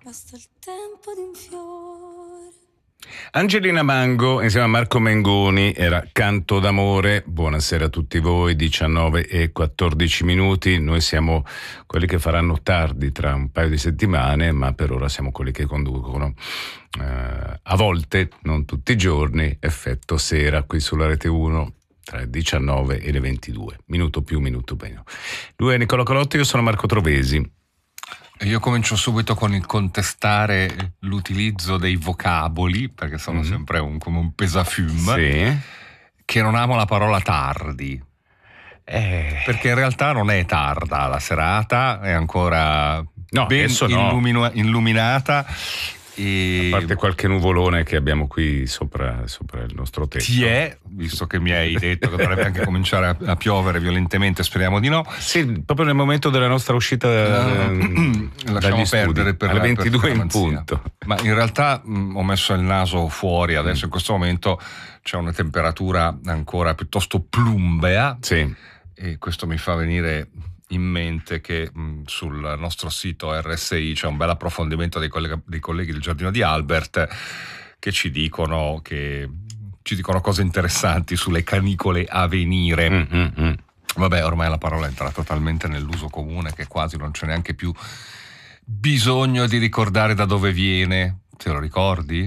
basta il tempo di un fiore. Angelina Mango insieme a Marco Mengoni era Canto d'amore. Buonasera a tutti voi, 19:14. Noi siamo quelli che faranno tardi tra un paio di settimane, ma per ora siamo quelli che conducono a volte, non tutti i giorni, Effetto Sera qui sulla Rete 1 tra le 19 e le 22, minuto più, minuto meno. Lui è Nicola Colotti, io sono Marco Trovesi. Io comincio subito con il contestare l'utilizzo dei vocaboli, perché sono sempre come un pesafiume, Sì. che non amo la parola tardi. Perché in realtà non è tarda la serata, è ancora ben illuminata. E a parte qualche nuvolone che abbiamo qui sopra il nostro tetto. Ti è, visto che mi hai detto che dovrebbe anche cominciare a piovere violentemente, speriamo di no. Sì, proprio nel momento della nostra uscita lasciamo perdere per alle 22 per in punto. Ma in realtà ho messo il naso fuori adesso. In questo momento c'è una temperatura ancora piuttosto plumbea. Sì. E questo mi fa venire in mente che sul nostro sito RSI c'è un bel approfondimento dei colleghi del Giardino di Albert che ci dicono cose interessanti sulle canicole a venire. Vabbè, ormai la parola è entrata talmente nell'uso comune che quasi non c'è neanche più bisogno di ricordare da dove viene. Te lo ricordi?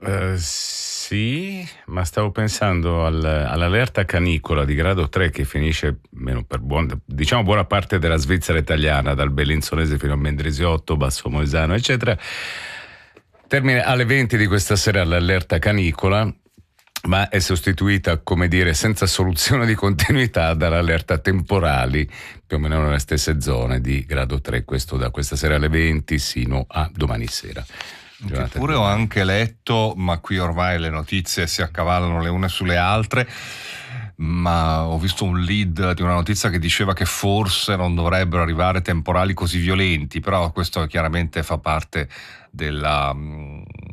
Sì, ma stavo pensando all'allerta canicola di grado 3 che finisce per buona parte della Svizzera italiana, dal Bellinzonese fino a Mendrisiotto, Basso Moesano, eccetera. Termina alle 20 di questa sera l'allerta canicola, ma è sostituita, come dire, senza soluzione di continuità dall'allerta temporali, più o meno nelle stesse zone di grado 3, questo da questa sera alle 20 sino a domani sera. Eppure ho anche letto, ma qui ormai le notizie si accavallano le une sulle altre, ma ho visto un lead di una notizia che diceva che forse non dovrebbero arrivare temporali così violenti, però questo chiaramente fa parte